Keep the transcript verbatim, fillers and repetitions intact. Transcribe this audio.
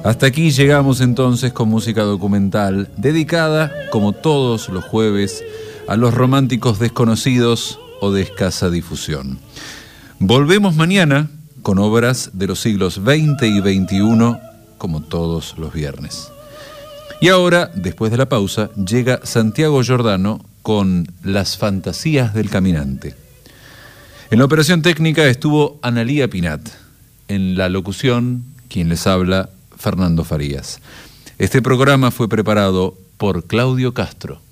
Hasta aquí llegamos entonces con música documental, dedicada, como todos los jueves, a los románticos desconocidos o de escasa difusión. Volvemos mañana con obras de los siglos veinte y veintiuno, como todos los viernes. Y ahora, después de la pausa, llega Santiago Giordano con Las fantasías del caminante. En la operación técnica estuvo Analía Pinat. En la locución, quien les habla, Fernando Farías. Este programa fue preparado por Claudio Castro.